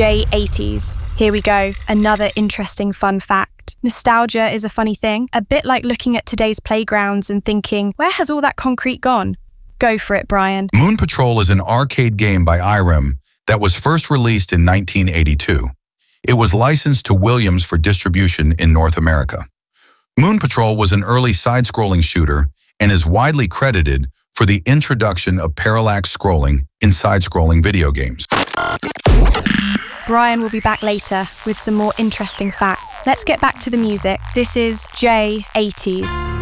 J80s. Here we go, another interesting fun fact. Nostalgia is a funny thing, a bit like looking at today's playgrounds and thinking, where has all that concrete gone? Go for it, Brian. Moon Patrol is an arcade game by Irem that was first released in 1982. It was licensed to Williams for distribution in North America. Moon Patrol was an early side-scrolling shooter and is widely credited for the introduction of parallax scrolling in side-scrolling video games. Brian will be back later with some more interesting facts. Let's get back to the music. This is J80s.